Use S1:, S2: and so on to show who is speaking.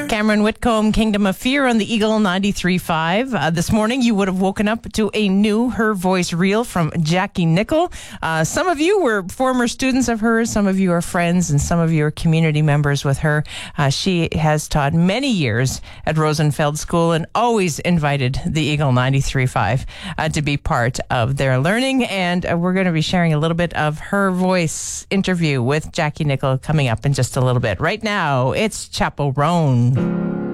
S1: Cameron Whitcomb, Kingdom of Fear on the Eagle 93.5. This morning, you would have woken up to a new Her Voice reel from Jackie Nicol. Some of you were former students of hers, some of you are friends, and some of you are community members with her. She has taught many years at Rosenfeld School and always invited the Eagle 93.5 to be part of their learning. And we're going to be sharing a little bit of Her Voice interview with Jackie Nicol coming up in just a little bit. Right now, it's Chapel Roan.